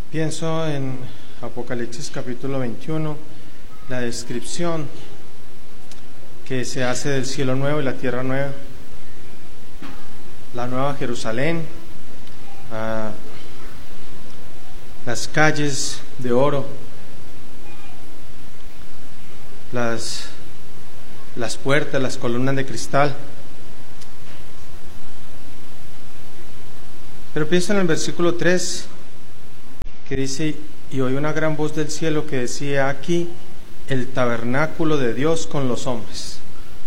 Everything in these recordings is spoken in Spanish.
Pienso en Apocalipsis capítulo 21, la descripción que se hace del cielo nuevo y la tierra nueva, la nueva Jerusalén, las calles de oro, las puertas, las columnas de cristal. Pero pienso en el versículo 3 que dice: y oí una gran voz del cielo que decía: aquí el tabernáculo de Dios con los hombres,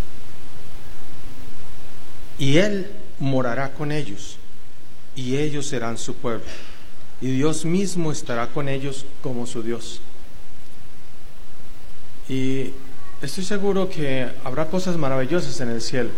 y Él morará con ellos, y ellos serán su pueblo, y Dios mismo estará con ellos como su Dios. Y estoy seguro que habrá cosas maravillosas en el cielo,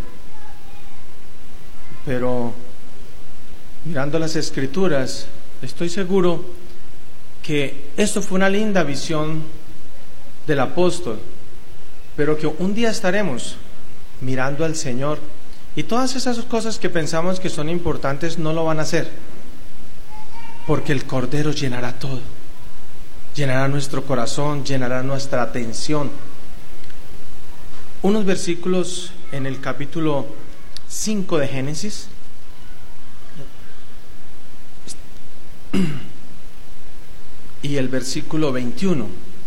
pero mirando las Escrituras, estoy seguro que esto fue una linda visión del apóstol, pero que un día estaremos mirando al Señor y todas esas cosas que pensamos que son importantes no lo van a hacer, porque el Cordero llenará todo, llenará nuestro corazón, llenará nuestra atención. Unos versículos en el capítulo 5 de Génesis. Y el versículo 21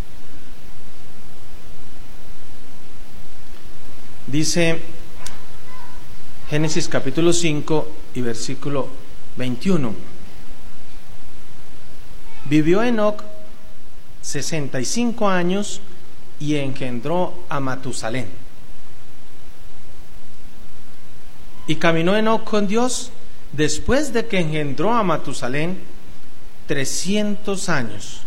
dice, Génesis capítulo 5 y versículo 21: vivió Enoc 65 años y engendró a Matusalén. Y caminó Enoc con Dios después de que engendró a Matusalén 300 años.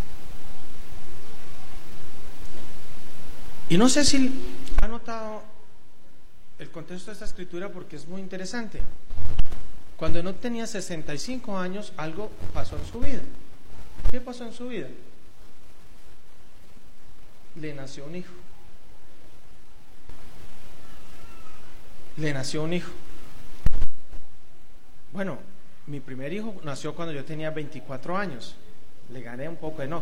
Y no sé si ha notado el contexto de esta escritura, porque es muy interesante. Cuando Enoc tenía 65 años, algo pasó en su vida. ¿Qué pasó en su vida? Le nació un hijo. Le nació un hijo. Bueno, mi primer hijo nació cuando yo tenía 24 años. Le gané un poco a Enoc.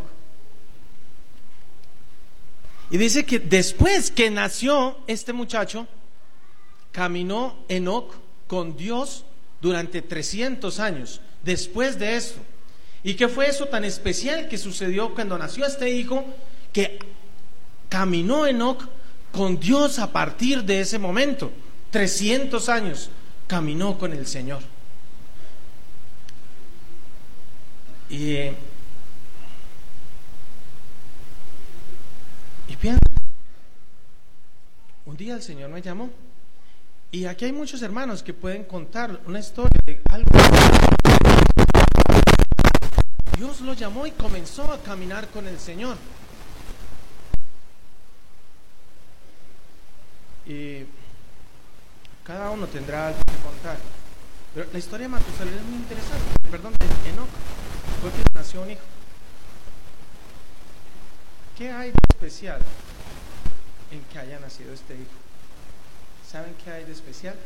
Y dice que después que nació este muchacho, caminó Enoc con Dios durante 300 años. Después de eso. ¿Y qué fue eso tan especial que sucedió cuando nació este hijo? Que caminó Enoc con Dios a partir de ese momento. 300 años caminó con el Señor. Y piensa, un día el Señor me llamó, y aquí hay muchos hermanos que pueden contar una historia de algo. Dios lo llamó y comenzó a caminar con el Señor. Y cada uno tendrá algo que contar. Pero la historia de Matusalén es muy interesante. Perdón, de Enoc, fue que nació un hijo. ¿Qué hay de especial en que haya nacido este hijo? ¿Saben qué hay de especial?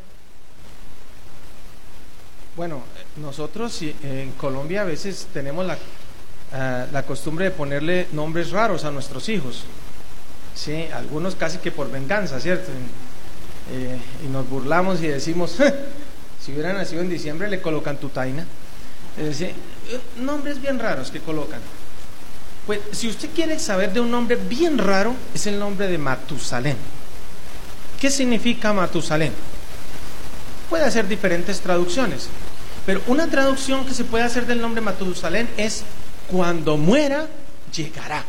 Bueno, nosotros en Colombia a veces tenemos la costumbre de ponerle nombres raros a nuestros hijos. Sí, algunos casi que por venganza, ¿cierto? Y nos burlamos y decimos, si hubiera nacido en diciembre le colocan Tutaina. Nombres bien raros que colocan. Pues si usted quiere saber de un nombre bien raro, es el nombre de Matusalén. ¿Qué significa Matusalén? Puede hacer diferentes traducciones, pero una traducción que se puede hacer del nombre Matusalén es: cuando muera, llegará.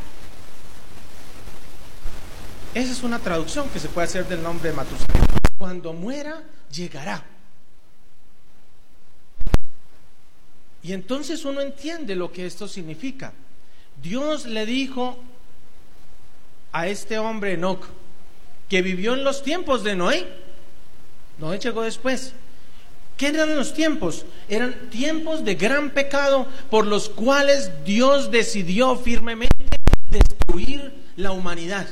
Esa es una traducción que se puede hacer del nombre de Matusalén. Cuando muera, llegará. Y entonces uno entiende lo que esto significa. Dios le dijo a este hombre Enoc, que vivió en los tiempos de Noé. Noé llegó después. ¿Qué eran los tiempos? Eran tiempos de gran pecado por los cuales Dios decidió firmemente destruir la humanidad.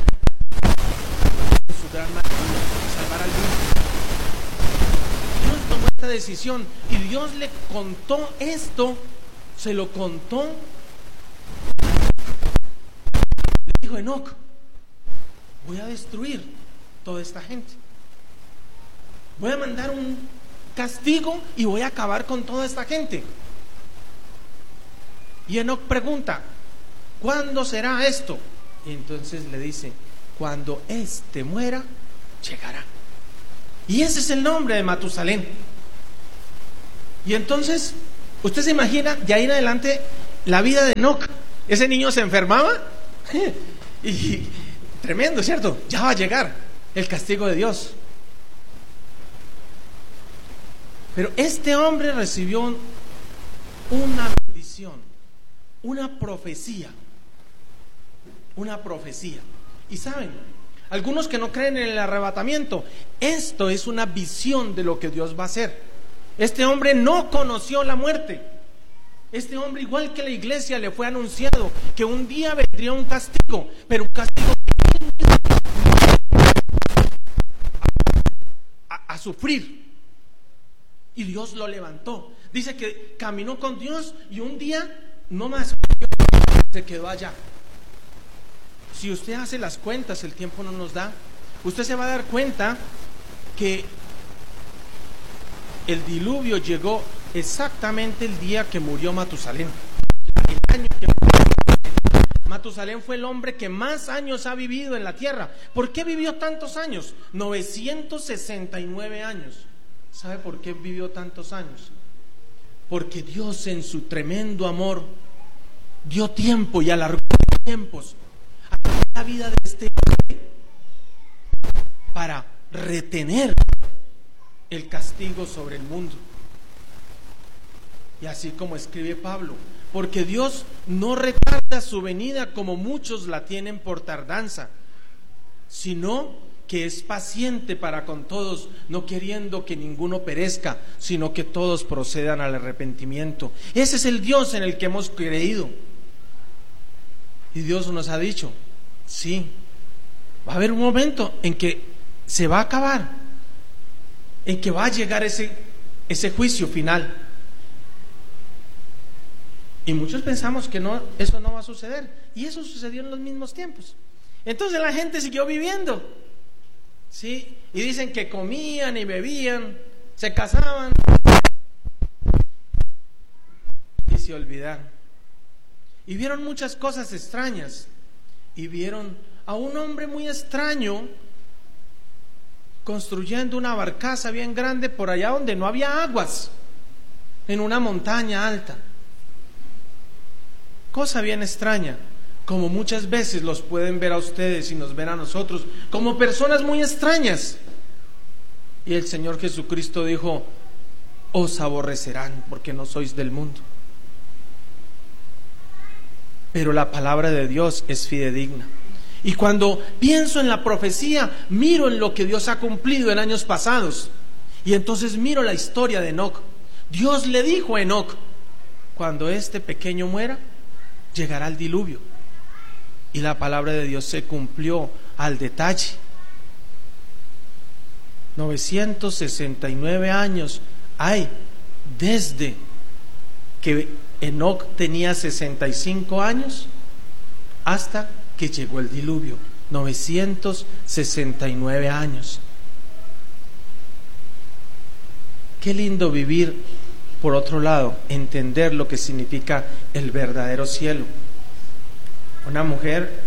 Su gran maravilla, salvar al mundo. Dios tomó esta decisión y Dios le contó esto, se lo contó dijo Enoc: voy a destruir toda esta gente, voy a mandar un castigo y voy a acabar con toda esta gente. Y Enoc pregunta: ¿cuándo será esto? Y entonces le dice: cuando éste muera, llegará. Y ese es el nombre de Matusalén. Y entonces, usted se imagina, de ahí en adelante, la vida de Enoc. Ese niño se enfermaba y tremendo, ¿cierto? Ya va a llegar el castigo de Dios. Pero este hombre recibió una bendición, una profecía. Y saben, algunos que no creen en el arrebatamiento, esto es una visión de lo que Dios va a hacer. Este hombre no conoció la muerte. Este hombre, igual que la iglesia, le fue anunciado que un día vendría un castigo, pero un castigo que él mismo a sufrir. Y Dios lo levantó. Dice que caminó con Dios y un día no más se quedó allá. Si usted hace las cuentas, el tiempo no nos da, usted se va a dar cuenta que el diluvio llegó exactamente el día que murió Matusalén. El año que murió Matusalén fue el hombre que más años ha vivido en la tierra. ¿Por qué vivió tantos años? 969 años. ¿Sabe por qué vivió tantos años? Porque Dios, en su tremendo amor, dio tiempo y alargó los tiempos a la vida de este hombre para retener el castigo sobre el mundo. Y así como escribe Pablo: porque Dios no retarda su venida como muchos la tienen por tardanza, sino que es paciente para con todos, no queriendo que ninguno perezca, sino que todos procedan al arrepentimiento. Ese es el Dios en el que hemos creído. Y Dios nos ha dicho: sí, va a haber un momento en que se va a acabar, en que va a llegar ese juicio final. Y muchos pensamos que no, eso no va a suceder. Y eso sucedió en los mismos tiempos. Entonces la gente siguió viviendo, ¿sí? Y dicen que comían y bebían, se casaban y se olvidaron. Y vieron muchas cosas extrañas. Y vieron a un hombre muy extraño construyendo una barcaza bien grande por allá donde no había aguas, en una montaña alta. Cosa bien extraña, como muchas veces los pueden ver a ustedes y nos ven a nosotros como personas muy extrañas. Y el Señor Jesucristo dijo: os aborrecerán porque no sois del mundo. Pero la palabra de Dios es fidedigna. Y cuando pienso en la profecía, miro en lo que Dios ha cumplido en años pasados. Y entonces miro la historia de Enoc. Dios le dijo a Enoc: cuando este pequeño muera, llegará el diluvio. Y la palabra de Dios se cumplió al detalle. 969 años hay desde que Enoc tenía 65 años hasta que llegó el diluvio. 969 años. Qué lindo vivir, por otro lado, entender lo que significa el verdadero cielo. Una mujer,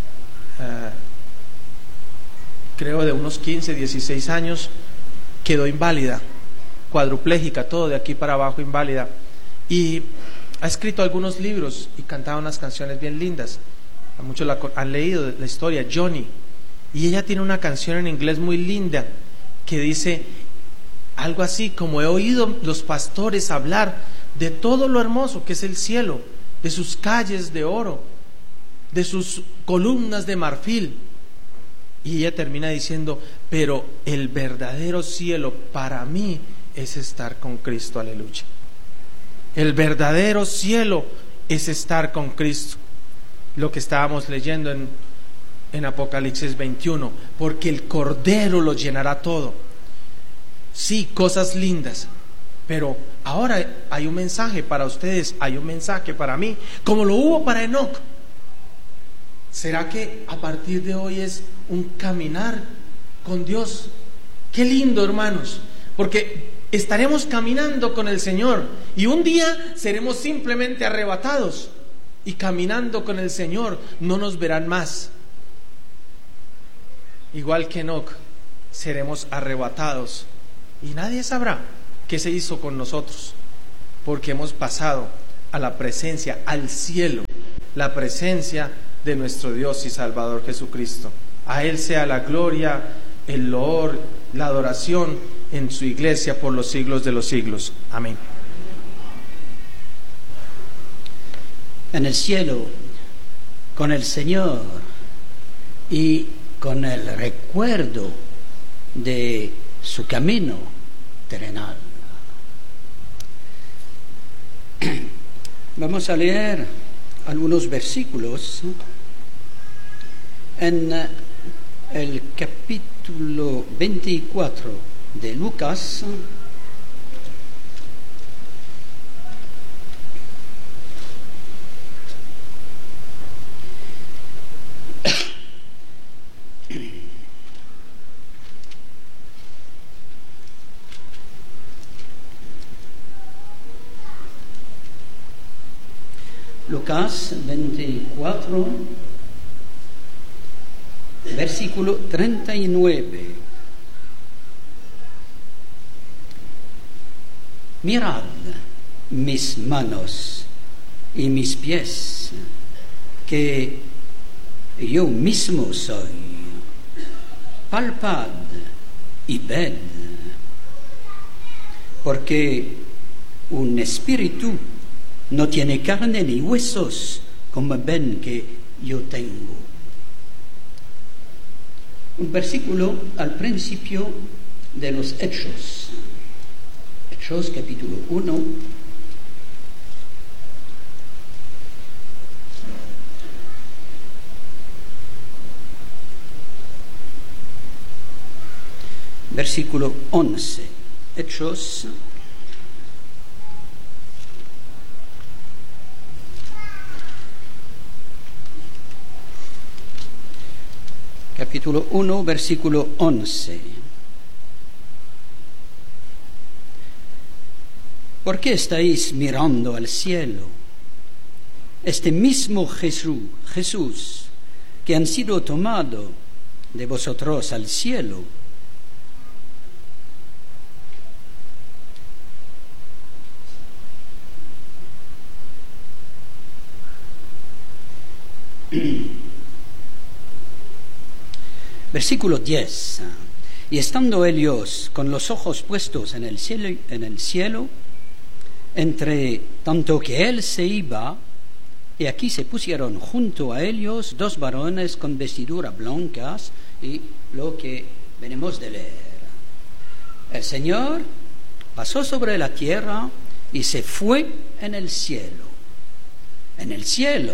creo de unos 15, 16 años, quedó inválida, cuadruplégica, todo de aquí para abajo inválida, y ha escrito algunos libros y cantaba unas canciones bien lindas. Muchos han leído la historia, Johnny, y ella tiene una canción en inglés muy linda que dice algo así como: he oído los pastores hablar de todo lo hermoso que es el cielo, de sus calles de oro, de sus columnas de marfil. Y ella termina diciendo: pero el verdadero cielo para mí es estar con Cristo. Aleluya. El verdadero cielo es estar con Cristo. Lo que estábamos leyendo en Apocalipsis 21, porque el Cordero lo llenará todo. Sí, cosas lindas, pero ahora hay un mensaje para ustedes, hay un mensaje para mí, como lo hubo para Enoc. ¿Será que a partir de hoy es un caminar con Dios? Qué lindo, hermanos, porque estaremos caminando con el Señor y un día seremos simplemente arrebatados y caminando con el Señor no nos verán más. Igual que Enoc, seremos arrebatados y nadie sabrá qué se hizo con nosotros, porque hemos pasado a la presencia, al cielo, la presencia de nuestro Dios y Salvador Jesucristo. A Él sea la gloria, el loor, la adoración en su iglesia por los siglos de los siglos. Amén. En el cielo, con el Señor y con el recuerdo de su camino terrenal. Vamos a leer algunos versículos en el capítulo 24 de Lucas. Lucas 24, versículo 39. Mirad mis manos y mis pies, que yo mismo soy. Palpad y ved, porque un espíritu no tiene carne ni huesos, como ven que yo tengo. Un versículo al principio de los Hechos. Hechos capítulo 1. Versículo 11. Hechos capítulo 1, versículo 11. ¿Por qué estáis mirando al cielo? Este mismo Jesús, que han sido tomado de vosotros al cielo, versículo 10. Y estando ellos con los ojos puestos en el cielo, entre tanto que él se iba, y aquí se pusieron junto a ellos dos varones con vestiduras blancas, y lo que venimos de leer. El Señor pasó sobre la tierra y se fue en el cielo. En el cielo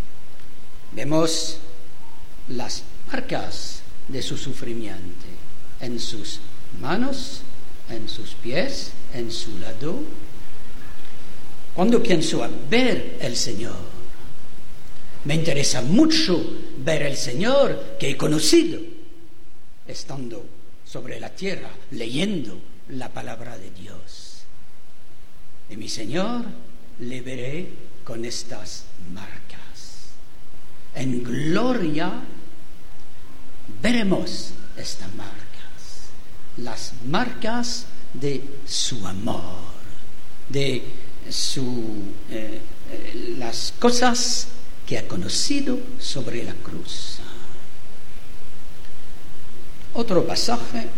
vemos las marcas de su sufrimiento en sus manos, en sus pies, en su lado. Cuando pienso a ver el Señor, me interesa mucho ver el Señor que he conocido, estando sobre la tierra, leyendo la palabra de Dios. Y mi Señor le veré con estas marcas. En gloria veremos estas marcas, las marcas de su amor, de las cosas que ha conocido sobre la cruz. Otro pasaje,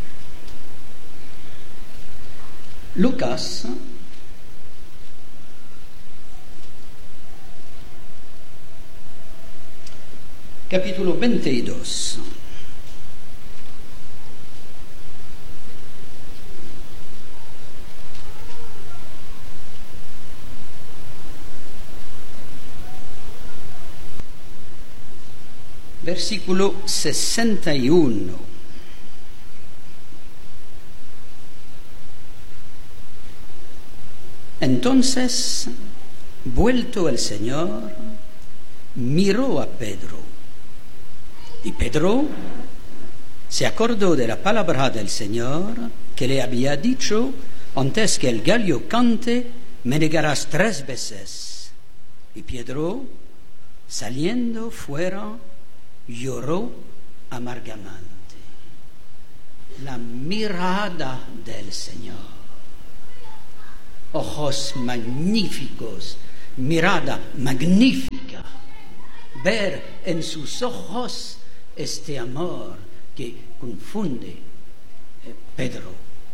Lucas capítulo 22. Versículo 61. Entonces, vuelto el Señor, miró a Pedro. Y Pedro se acordó de la palabra del Señor que le había dicho: antes que el gallo cante, me negarás 3 veces. Y Pedro, saliendo fuera, lloró amargamente. La mirada del Señor. Ojos magníficos, mirada magnífica. Ver en sus ojos este amor que confunde Pedro.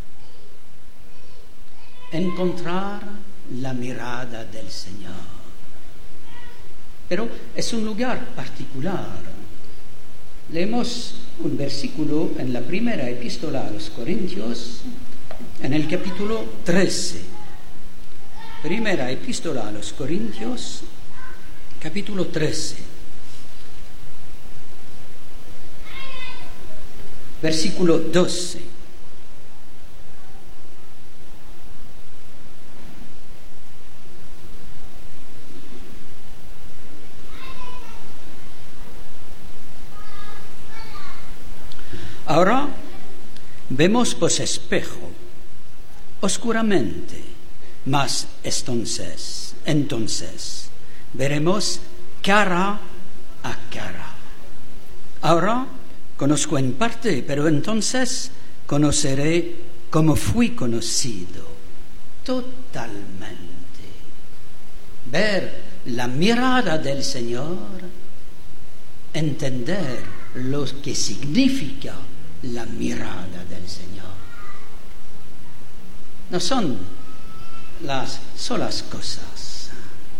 Encontrar la mirada del Señor. Pero es un lugar particular. Leemos un versículo en la primera epístola a los Corintios, en el capítulo 13. Primera epístola a los Corintios, capítulo 13. Versículo 12. Ahora vemos por espejo, oscuramente, mas entonces veremos cara a cara. Ahora conozco en parte, pero entonces conoceré como fui conocido, totalmente. Ver la mirada del Señor, entender lo que significa la mirada del Señor. No son las solas cosas.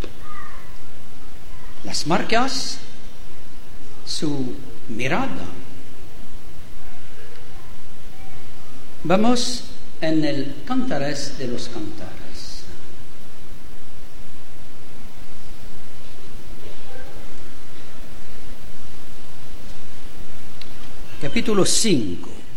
Las marcas, su mirada. Vamos en el Cantares de los Cantares. Capítulo 5.